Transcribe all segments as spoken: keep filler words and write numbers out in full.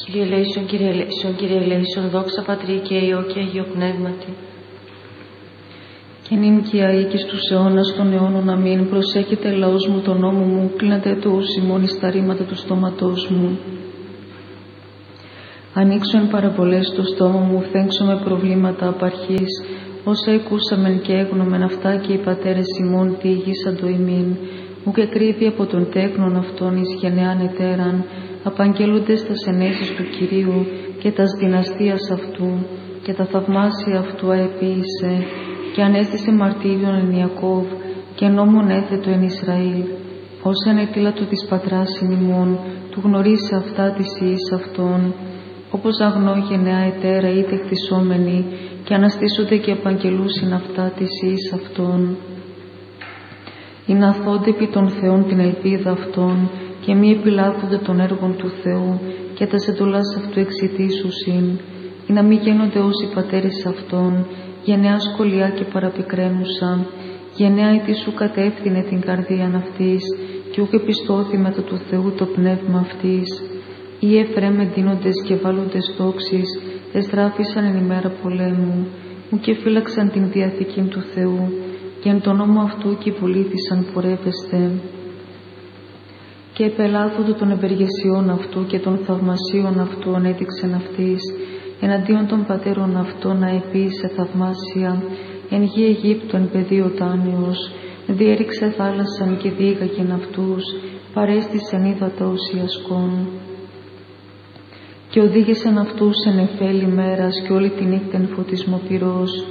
Κύριε ελέησον, Κύριε ελέησον, Κύριε ελέησον, δόξα Πατρί και Υιό και Αγίο Πνεύματι. Και νυν και αεί και στους αιώνας των αιώνων αμήν. Προσέχετε λαός μου τον νόμο μου, κλείνετε το ουσιμόν εις τα ρήματα του στόματός μου. Ανοίξω εν παραβολές το στόμα μου, φέγξω με προβλήματα απαρχής. Όσα ακούσαμεν και έγνομεν αυτά και οι πατέρες ημών διηγήσαν το ημίν. Μου και κρύβει από τον τέκνον αυτόν εις γενεάν ετέραν, απαγγελούντες τας ενέσεις του Κυρίου και τας δυναστείας αυτού και τα θαυμάσια αυτού αεποίησε και ανέστησε μαρτύριον εν Ιακώβ και νόμον έθετο εν Ισραήλ. Ως ανετήλατο της πατράς ημών, του γνωρίσε αυτά της ιής αυτών, όπως αγνώ γενεά ετέρα είτε χτισόμενοι και αναστήσονται και απαγγελούσιν αυτά της ιής αυτών. Ή να θόνται επί των Θεών την ελπίδα αυτών και μη επιλάθονται των έργων του Θεού και τα εντολάς αυτού εξητήσουσιν, ή να μη γίνονται όσοι πατέρες αυτών, γενναία σκολιά και παραπικραίνουσα, γενναία ετή σου κατεύθυνε την καρδίαν αυτής και ούκ επιστώθη μετά του Θεού το πνεύμα αυτής. Ή Εφραίμ εντείνοντες και βάλλοντες τόξεις, εστράφησαν εν ημέρα πολέμου, ου και φύλαξαν την διαθήκη του Θεού, και εν τον νόμο αυτού και υπολήθησαν πορεύεστε. Και επελάθοντο των ευεργεσιών αυτού και των θαυμασίων αυτού ανέδειξεν αυτής, εναντίον των πατέρων αυτών να επίησε θαυμάσια, εν γη Αιγύπτου εν πεδίο τάνιος, διέριξε θάλασσαν και διήγαγεν αυτούς, παρέστησεν ύδατα ουσιασκών. Και οδήγησεν αυτούς εν εφέλη μέρας και όλη τη νύχτα εν φωτισμό πυρός.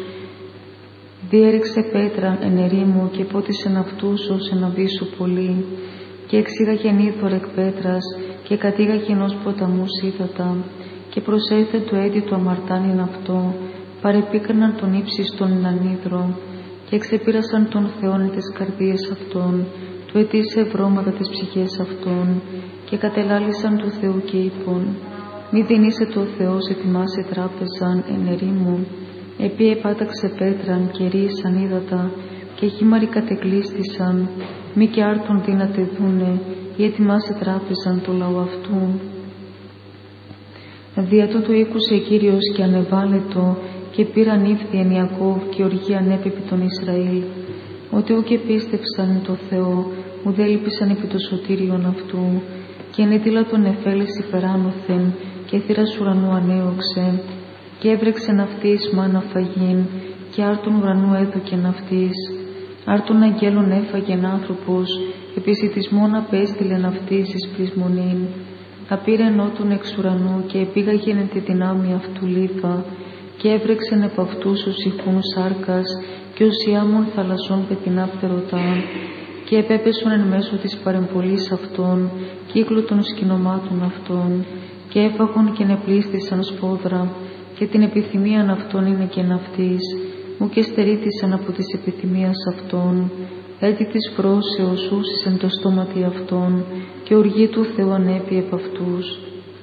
Διέριξε πέτρα εν ερήμου και πότισεν αυτούς ως εν αβύσσου πολύ. Και εξήγαγεν ύδωρ εκ πέτρας και κατήγαγεν ως ποταμούς ύδατα. Και προσέθε το έδι του αμαρτάνιν αυτό, παρεπίκριναν τον ύψιστον εν ανίδρο. Και εξεπήρασαν τον Θεόν εν τες καρδίες αυτών, του ετήσε βρώματα τις ψυχές αυτών. Και κατελάλησαν του Θεού και είπον, μη δινήσε το Θεός ετοιμάσε τράπεζαν εν ερήμου. Επί επάταξε πέτραν και ρίησαν ύδατα και χήμαροι κατεκλείστησαν, μη και άρτον δύναται δούνε, ή ετοιμάσε τράπεζαν το λαό αυτού. Δια τούτο ήκουσε Κύριος και ανεβάλετο και πήραν ύφθη εν Ιακώβ και οργή ανέπεπι τον Ισραήλ, ότι ούκ επίστευσαν εν το Θεό, ουδέ λύπησαν επί το σωτήριον αυτού, και ενετήλα τον εφέλης υπεράνωθεν και θύρας ουρανού ανέωξε, και έβρεξεν αυτής μάνα φαγήν, και άρτον ουρανού έδωκεν αυτής. Άρτον αγγέλων έφαγεν άνθρωπος, επισιτισμόν απέστειλεν αυτής εις πλεισμονήν. Απήρεν ότον εξ ουρανού και επήγαγεν εν τη δυνάμει αυτού λίθα, και έβρεξεν επ' αυτούς ως ηχούν σάρκας και ως ιάμων θαλασσών πετεινά πτερωτά, και επέπεσον εν μέσω της παρεμπολής αυτών, κύκλο των σκηνομάτων αυτών, και έφαγον και νεπλίστησαν σπόδρα, και την επιθυμίαν αυτών είναι και ναυτής, μου και στερήθησαν από της επιθυμίας αυτών, έτη της πρόσεως ούσισεν το στόματι αυτών, και οργή του Θεού ανέπη επ' αυτούς.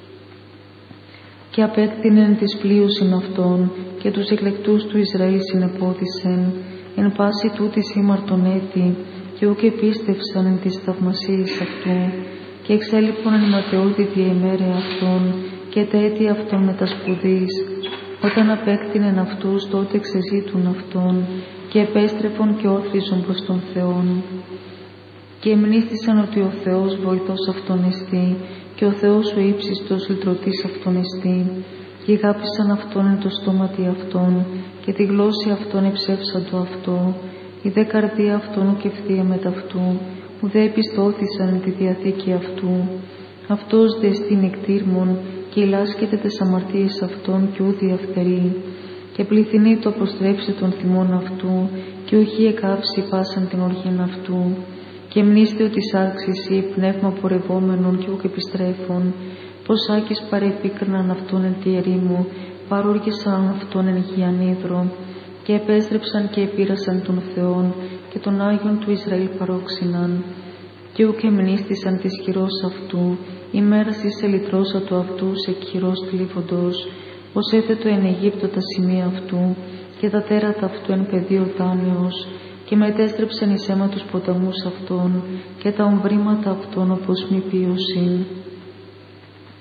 Και απέκτηνεν της πλοίωσιν αυτών, και τους εκλεκτούς του Ισραήλ συνεπόθησεν, εν πάση τούτης ήμαρτον έτη, και ούκ επίστευσαν εν της θαυμασίας αυτού, και εξέλιπον εν ματαιώδη διαημέρε αυτών, και τα έτη αυτών μετασπουδής. Όταν απέκτηνεν αυτούς, τότε εξεζήτουν αυτόν, και επέστρεφον και όρθιζον προς τον Θεόν. Και εμνήστησαν ότι ο Θεός βοηθός αυτόν εστί, και ο Θεός ο ύψιστος λυτρωτής αυτόν εστί, και αγάπησαν αυτόν εν το στόματι αυτόν, και τη γλώσση αυτόν εψεύσαν το αυτό, η δε καρδία αυτόν ουκ ευθεία μεταυτού, ουδέ επιστώθησαν εν τη διαθήκη αυτού. Αυτός δε εστί νεκτήρμον, και ηλάσκεται τες αμαρτίες αυτών και ούδη αυθερεί, και πληθυνεί το αποστρέψει των θυμών αυτού, και ουχή εκάψει πάσαν την οργήν αυτού. Και μνήστε ότι σάρξης ή πνεύμα πορευόμενων και ούκ επιστρέφων, πως άκης παρεπίκριναν αυτόν εν τη ερήμου, παρόργησαν αυτόν εν γιανίδρο, και επέστρεψαν και επήρασαν τον Θεόν, και τον Άγιον του Ισραήλ παρόξυναν. Και ούκ εμνήστησαν της χειρός αυτού, ημέρας εις ελυτρώσα του αυτού σε χειρός θλίβοντος, ως έθετο εν Αιγύπτο τα σημεία αυτού, και τα τέρατα αυτού εν πεδίο δάνεως, και μετέστρεψεν εις αίμα τους ποταμούς αυτών, και τα ομβρήματα αυτών όπως μη πίωσιν.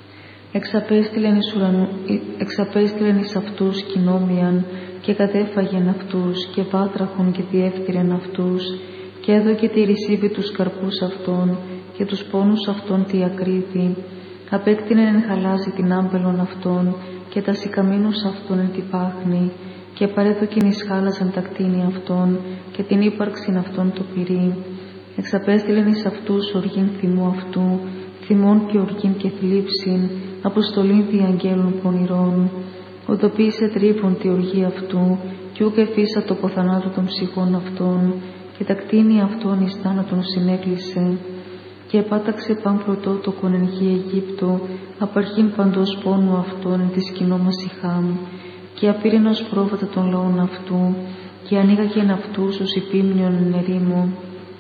Εξαπέστειλεν εις, ουρανού, εξαπέστειλεν εις αυτούς κοινόμοιαν και κατέφαγεν αυτούς και βάτραχον και διεύθυρεν αυτούς και έδωκε τη ρησίβη τους καρπούς αυτών και τους πόνους αυτών τη ακρίτη. Απέκτηνεν εν χαλάζι την άμπελον αυτών και τα σικαμίνους αυτών εν τη πάχνη και παρέδοκεν εις χάλαζαν τα κτίνη αυτών και την ύπαρξην αυτών το πυρί. Εξαπέστειλεν εις αυτούς οργήν θυμού αυτού, θυμών και οργήν και θλίψην, αποστολήν δι' αγγέλων πονηρών. Οδοποίησε τρίβων τη οργή αυτού, κι ούκ εφίσα το ποθανάτου των ψυχών αυτών, και τα κτίνη αυτών εις θάνατον συνέκλεισε. Και επάταξε παν πρωτότοκον εν γη Αιγύπτο, απαρχήν παντός πόνου αυτών εν της κοινόμας Χάμ, και απήρεν ως πρόβατα των λαών αυτού, και ανοίγαγεν αυτούς ως υπήμνιον εν ερήμο.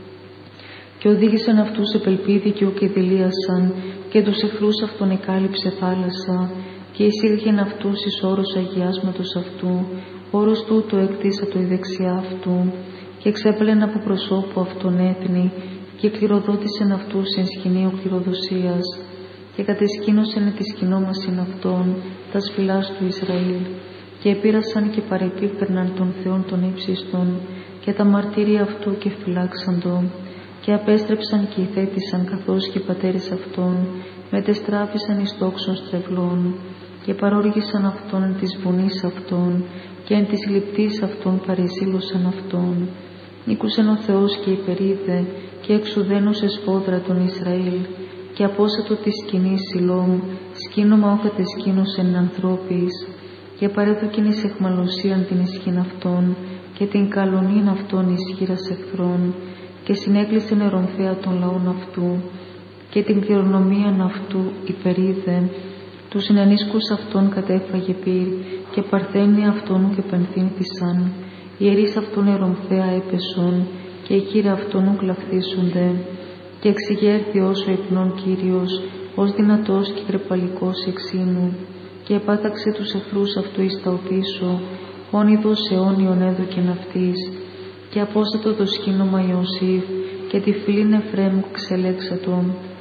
Και οδήγησαν αυτούς επελπίδι και ούκ εδηλίασαν, και τους εχθρούς αυτών εκάλυψε θάλασσα, και εισήγαγεν αυτούς εις όρος αγιάσματος αυτού, όρος τούτο εκτίσατο η δεξιά αυτού, και εξέπελεν από προσώπου αυτών έθνη, και κληροδότησεν αυτούς εν σκηνείο κληροδοσίας, και κατεσκήνωσεν τη σκηνόμασιν αυτών τα φυλάς του Ισραήλ, και επήρασαν και παρεπίπερναν των Θεών των ύψιστων, και τα μαρτύρια αυτού και φυλάξαντο, και απέστρεψαν και ηθέτησαν καθώς και οι πατέρες αυτών, μετεστράφησαν εις τόξων στρεβλών, και παρόργησαν αυτόν εν της βουνής αυτών, και εν της λιπτής αυτών παρεσύλωσαν αυτόν. Νίκουσεν ο Θεός και υπερίδε, και εξουδένωσε σφόδρα των Ισραήλ, και απόσατο τη σκηνή Σιλόμ, σκήνομα ο κατεσκήνωσεν ανθρώπης, και παρέδοκεν εις εχμαλωσίαν την ισχύν αυτών, και την καλονήν αυτών εις χείρας εχθρών, και συνέκλεισεν ερομφαία των λαών αυτού, και την κληρονομίαν αυτού υπερίδε, τους συνανίσκους αυτών κατέφαγε πυρ, και παρθένοι αυτών ουκ επενθύνθησαν, οι ιερείς αυτών ερομφαία έπεσον, και οι χείρα αυτών ουκ λαχθήσονται, και εξηγέρθη όσο υπνών Κύριος, ως δυνατός και κρεπαλικός εξήμου, και επάταξε τους εχθρούς αυτού εις τα οδύσσω, όνειδος αιώνιον έδωκεν αυτής, και απόσατο το σκήνομα Ιωσήφ, και τη φυλήν Εφραίμ ξελέξατο,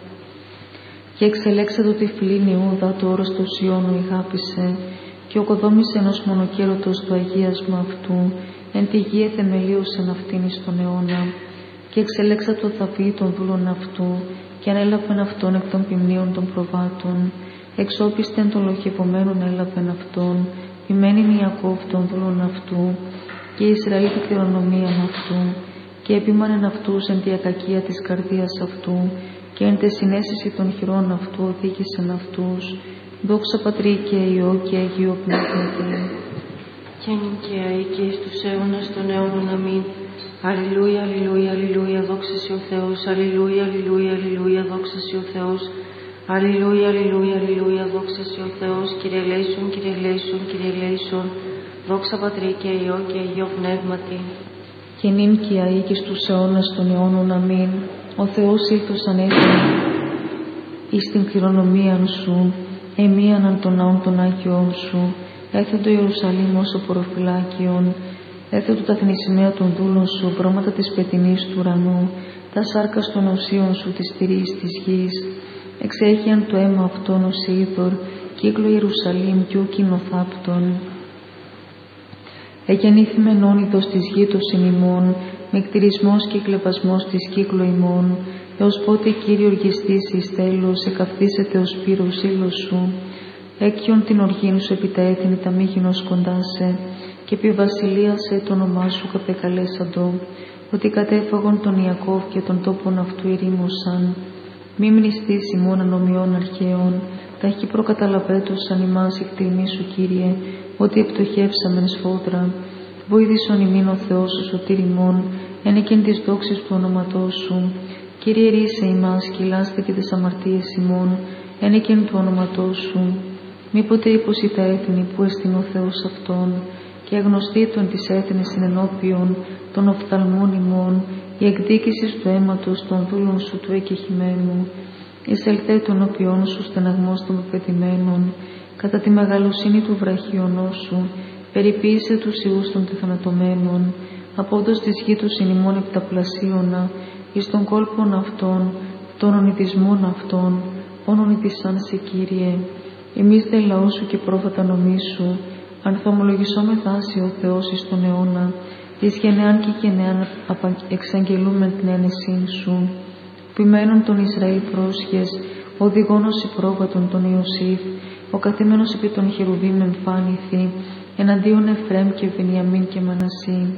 και εξελέξατο τη φυλήν Ιούδα το όρος του Σιώνου ηγάπησε, και οκοδόμησε ενός μονοκέρωτος το αγίασμα αυτού, εν τη γη εθεμελίωσεν αυτήν εις τον αιώνα, και εξελέξατο Δαβίδ των δούλων αυτού, και ανέλαβεν αυτόν εκ των ποιμνίων των προβάτων, εξόπιστεν των λοχευωμένων έλαβεν αυτόν, ποιμένην Ιακώβ των δούλων αυτού, και Ισραήλ την κληρονομίαν αυτού, και επίμανεν αυτούς εν τη ακακία της καρδίας αυτού, και εν τε συναίσθηση των χειρών αυτού οδήγησεν αυτούς. Δόξα Πατρί και Υιό και Αγίο Πνεύματι. Και νικαία και εις τους αιώνας των αιώνων αμήν. Αλληλούια, αλληλούια, αλληλούια, δόξα σοι ο Θεός. Αλληλούια, αλληλούια, αλληλούια, δόξα σοι ο Θεός. Αλληλούια, αλληλούια, αλληλούια, δόξα σοι ο Θεός. Κύριε ελέησον, Κύριε ελέησον, Κύριε ελέησον. Δόξα Πατρί και Υιό και Αγίο Πνεύματι. Και νυν και αεί και στους αιώνας των αιώνων αμήν. Ο Θεός ήλθος ανέφερε εις την κληρονομίαν σου, εμίαναν των ναών των Άγιών σου, έθε το Ιερουσαλήμ ως οποροφυλάκιον, έθε του τα θνησιμαία των δούλων σου, βρώματα της πετεινής του ουρανού, τα σάρκα των οσίων σου της τυρής της γης. Εξέχειαν το αίμα αυτόν ως είδωρ, κύκλο Ιερουσαλήμ κι ου κοινοθάπτων. Εγεννήθημεν όνειδος της γήτωσιν ημών, με κτηρισμός και κλεβασμός της κύκλο ημών, έως πότε Κύριε οργιστής εις τέλος, εκαυθήσεται ως πύρος ήλος σου. Έκιον την οργήν σου επί τα έθνη τα μήγινος κοντάσε, και επί βασιλείασε το όνομά σου καπεκαλέσαντο, ότι κατέφαγον τον Ιακώβ και τον τόπον αυτού ερήμωσαν. Μη μνηστείς ημών ανομιών αρχαίων, ταχύ προκαταλαβέτωσαν ημάς η κτηρμή σου, Κύριε, ότι επτοχεύσαμεν σφόδρα. Βοήθησον ημίν ο Θεός ο σωτήρ ημών, ένεκεν της δόξης του ονόματός σου. Κύριε ρίσε ημάς και ηλάστε και τις αμαρτίες ημών, ένεκεν του ονόματός σου. Μήποτε ύποσι τα έθνη που εστιν ο Θεός αυτόν, και αγνωστήτων της έθνης συνενώπιον των οφθαλμών ημών, η εκδίκηση του αίματος των δούλων σου του εκεχημένου. Εισελθέ των οποίων σου στεναγμός των πεπετημένων, κατά τη μεγαλοσύνη του βραχίωνός σου, περιποίησε τους ιούς των τεθανατωμένων, απόδος της γη του συνημών επταπλασίωνα, εις των κόλπων αυτών, των ονειδισμών αυτών, όν ονειδισάν σε Κύριε. Εμείς δε λαού σου και πρόβατα νομίσου, ανθομολογησόμεθα σε ο Θεός εις τον αιώνα, εις γενεάν και γενεάν εξαγγελούμεν την ένεσήν σου. Ποιμένων των Ισραήλ πρόσχες, οδηγώνος υπρόβατον τον Ιωσήφ, ο καθήμενος επί των χερουβίμ εμφάνηθη, εναντίον Εφραίμ και Βενιαμίν και Μανασί.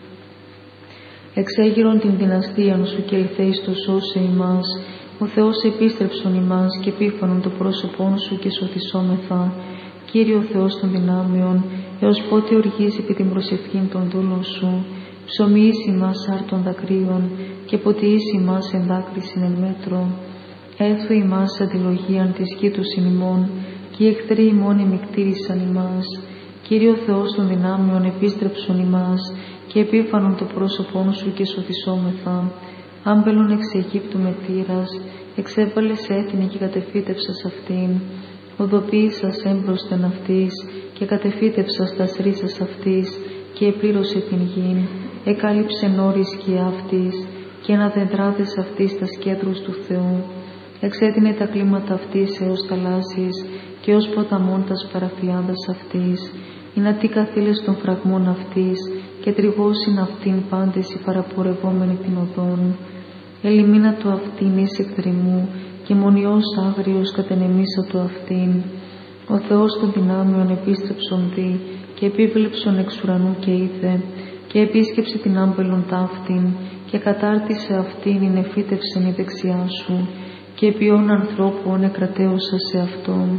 Εξέγειρον την δυναστείαν σου και ελθέης το σώσε ημάς, ο Θεός επίστρεψον ημάς και επίφανον το πρόσωπόν σου και σωθησόμεθα. Κύριε ο Θεός των δυνάμεων, έως πότε οργείς επί την προσευχήν των δούλων σου, ψωμιείς ημάς άρτων δακρύων και ποτιείς ημάς εν δάκρυσιν εν μέτρο. Έθου ημάς αντιλογίαν της γήτωσιν ημών και οι εχθροί ημών εμικτήρισαν ημάς. Κύριε ο Θεός των δυνάμεων, επίστρεψον ημάς και επίφανον το πρόσωπόν σου και σωθησόμεθα. Άμπελον εξ Αιγύπτου με τύρας, εξέβαλες έθνη και κατεφύτευσας αυτήν. Οδοποίησας έμπροσθεν αυτής και κατεφύτευσας τας ρίζας αυτής και επλήρωσε την γην. Εκάλυψε νόρη σκιά αυτής και αναδεντράδες αυτής τας κέντρους του Θεού. Εξέτεινε τα κλίματα αυτής έως θαλάσσης και ως ποταμών τας παραφιάδας αυτής. Είναι ατί καθήλες των φραγμών αυτής και τριγώσιν αυτήν πάντες οι παραπορευόμενοι την οδόν. Ελιμίνα το αυτήν εις εχθριμού και μονιός άγριος κατενεμίσα το αυτήν. Ο Θεός των δυνάμεων επίστρεψον δι και επίβλεψον εξ ουρανού και είδε και επίσκεψε την άμπελον ταύτην και κατάρτισε αυτήν ειν εφύτευσεν η δεξιά σου και ποιόν ανθρώπων εκρατέωσα σε αυτόν.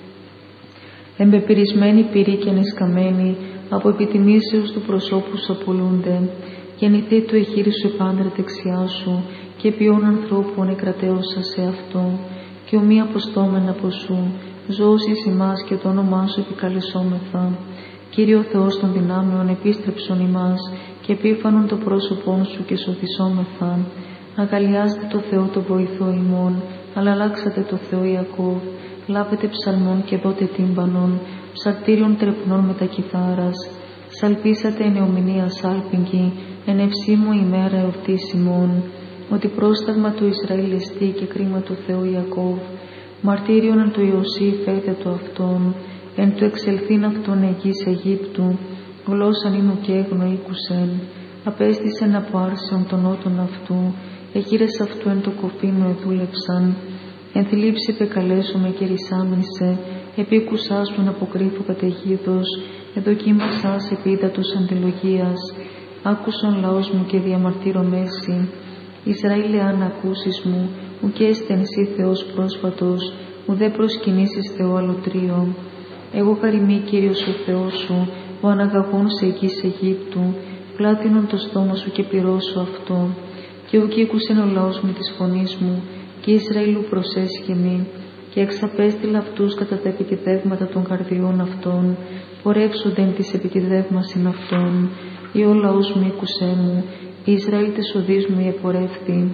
Εμπεπυρισμένοι πυροί και ανεσκαμένοι από επιτιμήσεως του προσώπου σου απολούνται. Γεννηθεί το εχείρι σου επάντρε δεξιά σου και ποιόν ανθρώπων εκρατέωσα σε αυτό και ομοί αποστόμεν από σου, ζώσεις ημάς και το όνομά σου επικαλεσόμεθα. Κύριε ο Θεός των δυνάμεων, επίστρεψον ημάς και επίφανον το πρόσωπόν σου και σωθησόμεθα. Αγκαλιάζετε το Θεό το βοηθό ημών, αλλά αλλάξατε το Θεό Ιακώβ. Λάβετε ψαλμών και δότε τύμπανον, ψαρτήριον τρεπνών με τα κιθάρας. Σαλπίσατε εν εομηνία σάλπιγγι, εν ευσύμου ημέρα εορτής ημών. Ότι πρόσταγμα του Ισραήλ εστί και κρίμα του Θεού Ιακώβ. Μαρτύριον εν του Ιωσήφ έδε το αυτόν, εν του εξελθήν αυτόν εγγύς Αιγύπτου, γλώσσαν ίνου και έγνο ήκουσεν. Απέστησεν από άρσεων των νότων αυτού, εχείρες αυτού εν το κοφίνο εδούλεψαν. Εν θλίψη επεκαλέσομαι και ρησάμενσε, επίκουσάς μου αποκρύφω καταιγίδος, εδοκίμασάς επί ύδατος αντιλογίας. Άκουσον λαός μου και διαμαρτύρω μέση. Ισραήλ εάν ακούσεις μου, ουκ έστεν σύ Θεός πρόσφατος, ουδέ προσκυνήσεις Θεό αλωτρίο. Εγώ χαριμί Κύριος ο Θεός σου, ο αναγαγών σε εγγύς Αιγύπτου, πλάτινον το στόμα σου και πληρώσω αυτό. Και ουκ ήκουσεν ο λαός μου της φωνής μου, και Ισραήλου προσέσχεμη, και εξαπέστειλα αυτούς κατά τα επικεδεύματα των καρδιών αυτών, πορεύσοντεν της επικεδεύμασιν αυτών. Ή ο λαός μου ήκουσέ μου, η Ισραήλ της οδείς μου επορεύθη.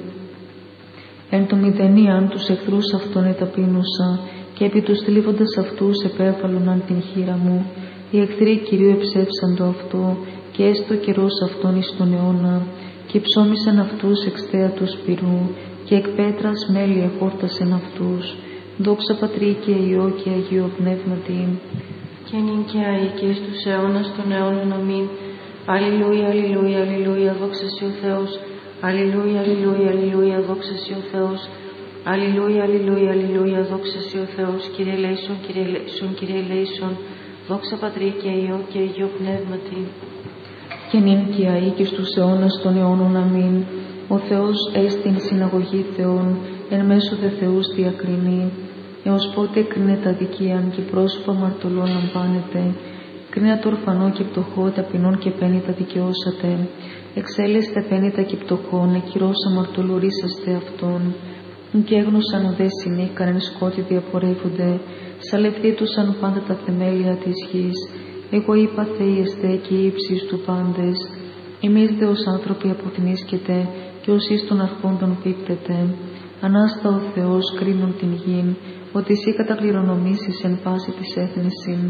Εν το μηδενίαν τους εχθρούς αυτών εταπείνουσα, και επί τους θλίβοντας αυτούς επέβαλωναν την χείρα μου. Οι εχθροί Κυρίου εψεύσαν το αυτό, και έστω καιρός αυτόν εις τον αιώνα, και ψώμισαν αυτούς εξ θέατος πυρού, και εκ πέτρας μέλη εχόρτασεν αυτούς. Δόξα Πατρί και Υιό και Αγίο Πνεύματι. Και νυν και αεί και εις τους αιώνας των αιώνων αμήν. Αλληλούια, αλληλούια, αλληλούια, δόξα σοι ο Θεός. Αλληλούια, αλληλούια, αλληλούια, δόξα σοι ο Θεός. Αλληλούια, αλληλούια, αλληλούια, δόξα σοι ο Θεός. Κύριε ελέησον, Κύριε ελέησον, Κύριε ελέησον. Δόξα Πατρί και Υιό και Αγίο Πνεύματι. Και νυν και αεί και στους αιώνας των αιώνων αμήν. Ο Θεός έστιν συναγωγή Θεών, εν μέσω δε Θεούς διακρινεί. Έως πότε κρίνε τα δικίαν και πρόσωπα μαρτωλών λαμβάνετε. Κρίνε το ορφανό και πτωχό, ταπεινών και πένητα δικαιώσατε. Εξέλεστε πένητα και πτωχών, εκυρώσα μαρτωλουρίσαστε αυτόν. Και έγνωσαν ουδέ συνήκαν, εν σκότη διαπορεύονται. Σαλευθήτουσαν πάντα τα θεμέλια της γης. Εγώ είπα Θεοί εστέ και ύψης του πάντες. Εμείς δε ως άνθρωποι αποθυμίσκετε και ως εις των αρχόντων πίπτετε. Ανάστα ο Θεός κρίνουν την γην, ότι εσύ κατακληρονομήσεις εν πάση της έθνησιν.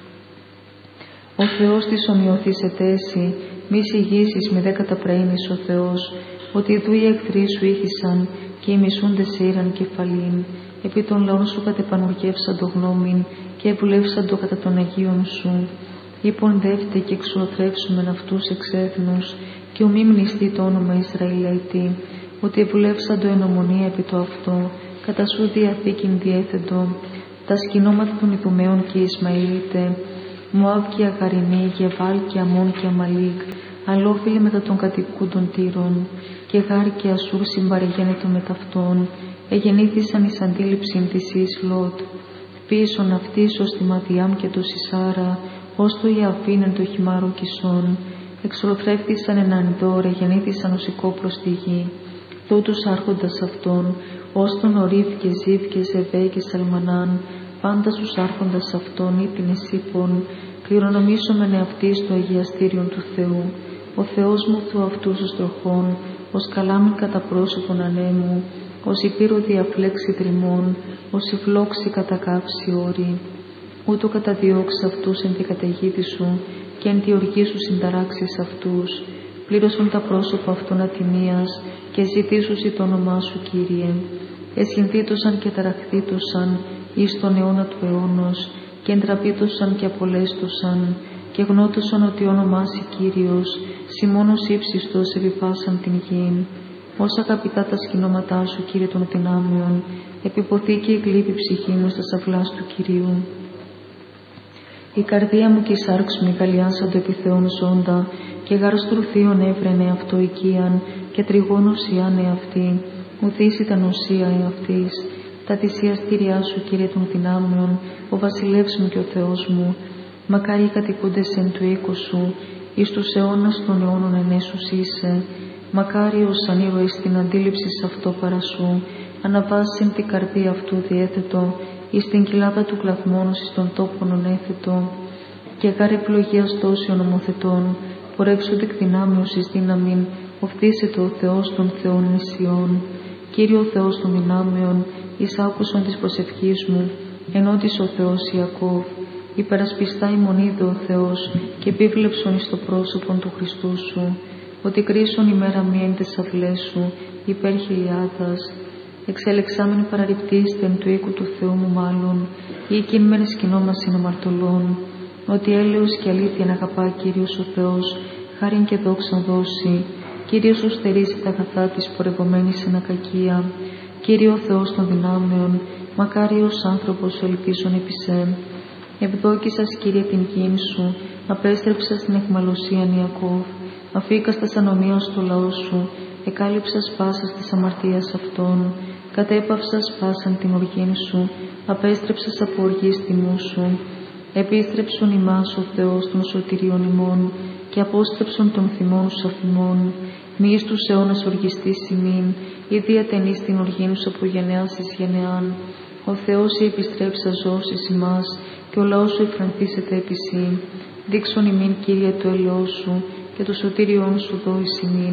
Ο Θεός της ομοιωθήσεται εσύ, μη συγγύσεις μη δε καταπραίνεις ο Θεός, ότι ειδού οι εχθροί σου ήχησαν και οι μισούντες ήραν κεφαλήν. επί των λαών σου κατεπανουργεύσαν το γνώμην και εβουλεύσαν το κατά των Αγίων σου. Είπον δεύτε και εξολοθρεύσουμεν αυτούς εξ έθνους και ουμή μνηστεί το όνομα Ισραηλέτη, ότι εβουλεύσαν το εν ομονία επί το αυτό, κατά σου διαθήκην διέθετο, τα σκηνώματα των Ιδουμαίων και Ισμαηλίτε, Μωάβ και Αγαρινή, Γεβάλ και Αμών και Αμαλίκ, αλόφιλοι μετά των κατοικούντων Τύρων, και Γάρ και Ασούρ συμπαρεγένετο με ταυτόν, εγεννήθησαν εις αντίληψην της εις Λότ. Πίσον αυτής ως τη Μαδιάμ και το Σισάρα, ως το Ιαφήν εν το χυμάρο Κισόν, εξολοθρεύτησαν εν Ανδόρ, εγεννήθησαν ως οικόπρος στη γη. Τούτους άρχοντας αυτών, ως τον Ορίβ και Ζίβ και Ζεβέ και Σαλμανάν, πάντα στους άρχοντας αυτών ήτην εσύπων, κληρονομήσομεν εαυτή στο αγιαστήριον του Θεού. Ο Θεός μου του αυτού ως τροχών, ως καλάμιν κατά πρόσωπον ανέμου, ως υπήρω διαφλέξη τριμών, ως υφλόξη κατά κάψη όρη. Ούτω καταδιώξεις αυτούς εν τη καταιγίδη σου και εν τη οργή σου συνταράξεις αυτούς. Πλήρωσον τα πρόσωπα αυτών ατιμίας και ζητήσουσι το όνομά σου, Κύριε. Εσχυνθήτωσαν και ταραχθήτωσαν εις τον αιώνα του αιώνος και εντραπήτωσαν και απολέστωσαν και γνώτωσαν ότι όνομά σου, Κύριος, σημώνος ύψιστος επιπάσαν την γη. Ως αγαπητά τα σκηνώματά σου, Κύριε των δυνάμεων, επιποθήκε η γλύπη ψυχή μου στα σαυλάς του Κυρίου. Η καρδία μου και η σάρξ μου εγκαλιάσαν το επιθεών ζώντα και γαρστρουθείον έβρενε αυτό οικίαν και τριγώνος ιάν εαυτή, ουδής ήταν ουσία εαυτής. Τα θυσιαστήριά σου, Κύριε των δυνάμεων, ο βασιλεύς μου και ο Θεός μου, μακάρι οι κατοικούντες εν του οίκου σου, εις τους αιώνας των αιώνων ενέσους είσαι. Μακάρι ως ανήρωες στην αντίληψη σ' αυτό παρασού, αναβάσιν την καρδία αυτού διέθετο, εις την κοιλάδα του κλαθμόνος εις τον τόπον ονέθετο, και γάρ ευλογίας τόσιων νομοθετών, πορεύσονται εκ δυνάμεως εις δύναμην, οφθήσεται ο Θεός των Θεών νησιών. Κύριο Θεός των δυνάμεων, εις άκουσον της προσευχής μου, ενώτης ο Θεός Ιακώβ, υπερασπιστά ημονίδε ο Θεός και επίβλεψον εις το πρόσωπον του Χριστού σου, ότι κρίσον ημέρα μη εν τες αυλές σου, υπέρ χιλιάδας. Εξελεξάμενοι παραρριπτήστε εν του οίκου του Θεού μου μάλλον, ή εκείν μεν σκηνόμασιν αμαρτωλών, ότι έλεος και αλήθεια να αγαπά Κύριος ο Θεός, χάριν και δόξαν δώσει. Κύριος ως θερήσει τα αγαθά της πορευομένης εν ακακία. Κύριο Θεός των δυνάμεων, μακάριος άνθρωπος ο ελπίζων επί σε. Ευδόκησας, Κύριε, την γην σου, απέστρεψας την εκμαλωσίαν Ιακώβ, αφήκας τας ανομίας στο λαό σου, εκάλυψας πάσας της αμαρτίας αυτών, κατέπαυσας πάσαν την οργήν σου, απέστρεψας από οργής τιμού σου. Επίστρεψον ημάς ο Θεός των σωτηριών ημών και απόστρεψον των θυμών σου αφημών. Μη εις τους αιώνας οργιστής ημίν, ή διατενείς την οργήν σου από γενεάς εις γενεάν. Ο Θεός η επιστρέψα ζώσεις ημάς και ο λαός σου εφρανθήσεται επί σύ. Δείξον ημίν, Κύριε, το ελαιός σου και το σωτήριόν σου δώης ημίν.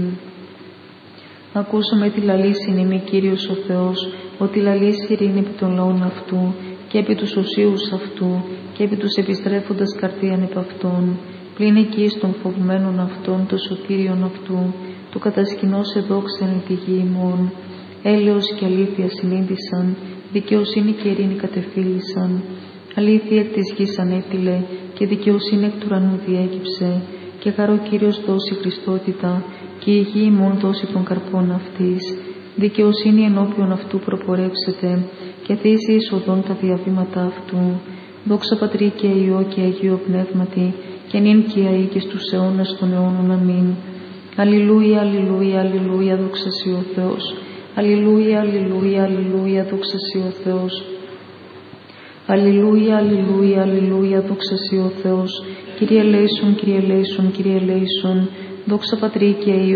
Ακούσαμε τη λαλήσιν ημί, Κύριος ο Θεός, ότι λαλήσει ειρήνη επί των λαών αυτού και επί τους οσίους αυτού και επί τους επιστρέφοντας καρδίαν επ' αυτών. Πλην εκεί των φοβμένων αυτών το σωτήριον αυτού, του κατασκηνώσε δόξαν εν τη γη ημών. Έλεος και αλήθεια συνήντησαν, δικαιοσύνη και ειρήνη κατεφύλησαν. Αλήθεια εκ της γης ανέτειλε και δικαιοσύνη εκ του ουρανού διέκυψε. Και χαρό Κύριος δώσει Χριστότητα και η γη ημών δώσει των καρπών αυτής. Δικαιοσύνη ενώπιον αυτού προπορεύσετε και θύσει εις οδόν τα διαβήματα αυτού. Δόξα Πατρί και Υιό και Αγίο Πνεύματι και νυν και αεί και στους αιώνας των αιώνων. Αμήν. Αλληλούια, αλληλούια, αλληλούια, δόξα σοι ο Θεός. Αλληλούια, αλληλούια, αλληλούια, δόξα σοι ο Θεός. Αλληλούια, αλληλούια, αλληλούια, δόξα σοι ο Θεός. Κύριε ελέησον, Κύριε ελέησον, Κύριε ελέησον. Δόξα Πατρί και Υιό